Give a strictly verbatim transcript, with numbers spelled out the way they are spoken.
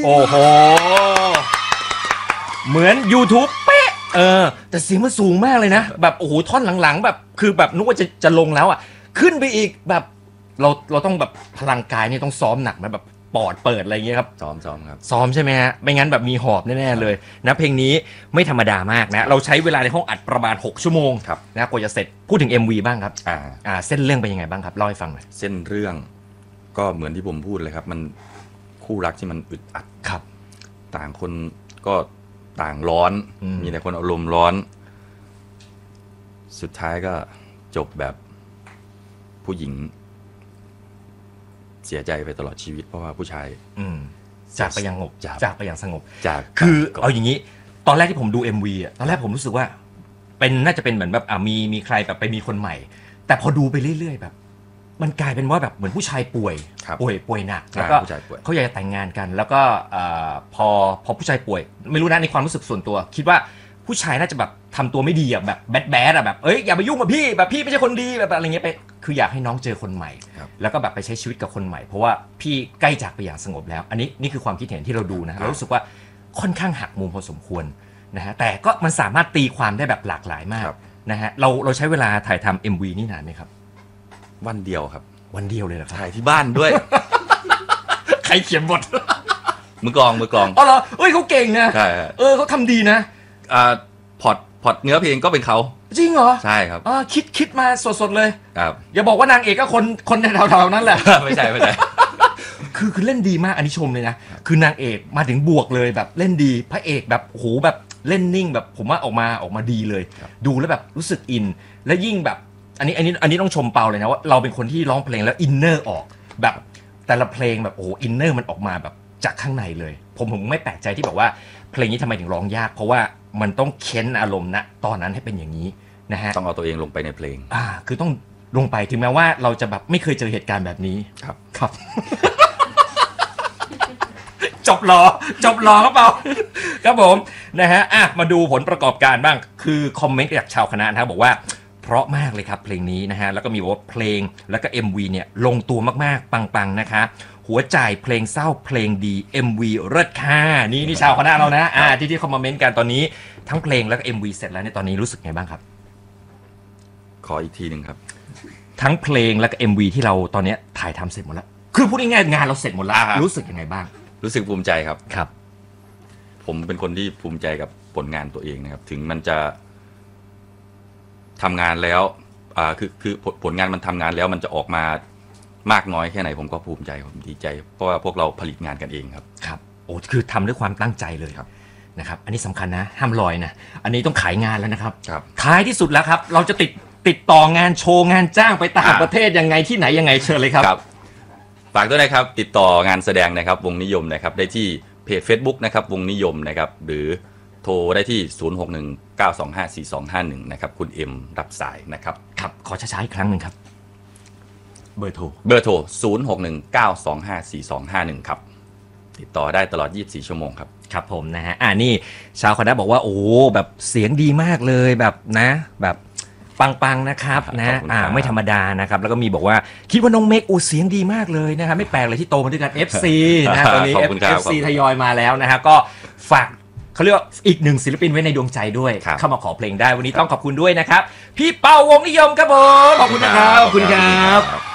โอ้โหเหมือน YouTube เป๊ะเออแต่เสียงมันสูงมากเลยนะแบบโอ้โหท่อนหลังๆแบบคือแบบนึกว่าจะจะลงแล้วอ่ะขึ้นไปอีกแบบเราเราต้องแบบพลังกายนี่ต้องซ้อมหนักไหมแบบปอดเปิดอะไรอย่างเงี้ยครับซ้อมซ้อมครับซ้อมใช่ไหมฮะไม่งั้นแบบมีหอบแน่ๆเลยนะเพลงนี้ไม่ธรรมดามากนะเราใช้เวลาในห้องอัดประมาณหกชั่วโมงนะกว่าจะเสร็จพูดถึง เอ็ม วี บ้างครับอ่าอ่าเส้นเรื่องเป็นยังไงบ้างครับเล่าให้ฟังหน่อยเส้นเรื่องก็เหมือนที่ผมพูดเลยครับมันคู่รักที่มันอึดอัดครับต่างคนก็ต่างร้อนมีแต่คนอารมณ์ร้อนสุดท้ายก็จบแบบผู้หญิงเสียใจไปตลอดชีวิตเพราะว่าผู้ชายจากไปอย่างสงบจากไปอย่างสงบจากคือเอาอย่างนี้ตอนแรกที่ผมดู เอ็ม วี อ่ะตอนแรกผมรู้สึกว่าเป็นน่าจะเป็นเหมือนแบบอ่ะมีมีใครแบบไปมีคนใหม่แต่พอดูไปเรื่อยๆแบบมันกลายเป็นว่าแบบเหมือนผู้ชายป่วยป่วยป่วยหนักแล้วก็เขาอยากจะแต่งงานกันแล้วก็พอพอผู้ชายป่วยไม่รู้นะในความรู้สึกส่วนตัวคิดว่าผู้ชายน่าจะแบบทำตัวไม่ดีอ่ะแบบแบดแบดอ่ะแบบเอ้ยอย่าไปยุ่งกับพี่แบบพี่ไม่ใช่คนดีแบบอะไรเงี้ยไปคืออยากให้น้องเจอคนใหม่แล้วก็แบบไปใช้ชีวิตกับคนใหม่เพราะว่าพี่ใกล้จากไปอย่างสงบแล้วอันนี้นี่คือความคิดเห็นที่เราดูนะเรารู้สึกว่าค่อนข้างหักมุมพอสมควรนะฮะแต่ก็มันสามารถตีความได้แบบหลากหลายมากนะฮะเราเราใช้เวลาถ่ายทำ เอ็ม วี นี่นานไหมครับวันเดียวครับวันเดียวเลยเหรอครับถ่ายที่บ้านด้วยใครเขียนบทมือกลองมือกลองอ๋อเหรอเอ้ยเขาเก่งนะใช่เออเขาทำดีนะอ่าพอร์ตพอร์ตเนื้อเพลงก็เป็นเขาจริงเหรอใช่ครับอ่าคิดคิดมาสดๆเลยครับอย่าบอกว่านางเอกก็คนคนแถวๆนั้นแหละไม่ใช่ไม่ใช่คือคือเล่นดีมากอันนี้ชมเลยนะคือนางเอกมาถึงบวกเลยแบบเล่นดีพระเอกแบบโหแบบเล่นนิ่งแบบผมว่าออกมาออกมาดีเลยดูแล้วแบบรู้สึกอินและยิ่งแบบอันนี้อันนี้อันนี้ต้องชมเปาเลยนะว่าเราเป็นคนที่ร้องเพลงแล้วอินเนอร์ออกแบบแต่ละเพลงแบบโอ้อินเนอร์มันออกมาแบบจากข้างในเลยผมผมไม่แปลกใจที่แบบว่าเพลงนี้ทำไมถึงร้องยากเพราะว่ามันต้องเค้นอารมณ์ณตอนนั้นให้เป็นอย่างนี้นะฮะต้องเอาตัวเองลงไปในเพลงอ่าคือต้องลงไปถึงแม้ว่าเราจะแบบไม่เคยเจอเหตุการณ์แบบนี้ครับครับ จบรอจบรอครับเปล่าครับผมนะฮะอ่ะมาดูผลประกอบการบ้างคือคอมเมนต์จากชาวคณะนะครับบอกว่าเพราะมากเลยครับเพลงนี้นะฮะแล้วก็มีบอกว่าเพลงแล้วก็ เอ็ม วี เนี่ยลงตัวมากๆปังๆนะคะหัวใจเพลงเศร้าเพลงดี เอ็ม วี เลิศค่ะนี่นี่ชาวคณะเรานะอ่าที่ที่คอมเมนต์กันตอนนี้ทั้งเพลงแล้วก็ เอ็ม วี เสร็จแล้วในตอนนี้รู้สึกไงบ้างครับขออีกทีนึงครับทั้งเพลงแล้วก็ เอ็ม วี ที่เราตอนนี้ถ่ายทำเสร็จหมดแล้วคือพูดง่ายๆงานเราเสร็จหมดแล้วรู้สึกยังไงบ้างรู้สึกภูมิใจครับครับผมเป็นคนที่ภูมิใจกับผลงานตัวเองนะครับถึงมันจะทำงานแล้วอ่าคือคือผลงานมันทำงานแล้วมันจะออกมามากน้อยแค่ไหนผมก็ภูมิใจผมดีใจเพราะว่าพวกเราผลิตงานกันเองครับครับโอ้คือทำด้วยความตั้งใจเลยครับนะครับอันนี้สำคัญนะห้ามลอยนะอันนี้ต้องขายงานแล้วนะครับครับท้ายที่สุดแล้วครับเราจะติดติดต่องานโชว์งานจ้างไปต่างประเทศยังไงที่ไหนยังไงเชิญเลยครับฝากด้วยนะครับติดต่องานแสดงนะครับวงนิยมนะครับได้ที่เพจ Facebook นะครับวงนิยมนะครับหรือโทรได้ที่ศูนย์ หก หนึ่ง เก้า สอง ห้า สี่ สอง ห้า หนึ่งนะครับคุณเอ็มรับสายนะครับครับขอช้าๆอีกครั้งหนึ่งครับเบอร์โทรเบอร์โทรศูนย์ หก หนึ่ง เก้า สอง ห้า สี่ สอง ห้า หนึ่งครับติดต่อได้ตลอดยี่สิบสี่ชั่วโมงครับครับผมนะฮะอ่านี่ชาวคณะบอกว่าโอ้แบบเสียงดีมากเลยแบบนะแบบปังๆนะครับนะอ่าไม่ธรรมดานะครับแล้วก็มีบอกว่าคิดว่าน้องเมกอูเสียงดีมากเลยนะครับไม่แปลกเลยที่โตมาด้วยกัน เอฟ ซี นะตอนนี้ เอฟ ซี ทยอยมาแล้วนะฮะก็ฝากเขาเรียกว่าอีกหนึ่งศิลปินไว้ในดวงใจด้วยเข้ามาขอเพลงได้วันนี้ต้องขอบคุณด้วยนะครับพี่เปาวงนิยมครับผมขอบคุณนะครับขอบคุณครับ